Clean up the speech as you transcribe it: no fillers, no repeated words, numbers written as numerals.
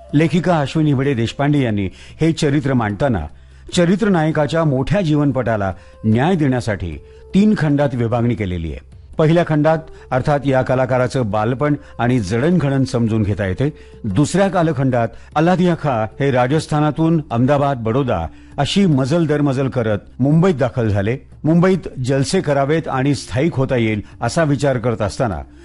लेखिका अश्विनी भिडे देशपांडे यांनी हे चरित्र मांडताना चरित्र नायकाच्या मोठ्या जीवनपटाला न्याय देण्यासाठी 3 खंडात विभागणी केलेली आहे. पहिल्या खंडात अर्थात या कलाकाराचं बालपण आणि जडणघडण समजून घेता येते. दुसऱ्या कालखंडात अल्लादिया खां हे राजस्थानातून अहमदाबाद, बडोदा अशी मजल दरमजल करत मुंबईत दाखल झाले. मुंबईत जलसे करावेत आणि स्थायिक होता येईल असा विचार करत असताना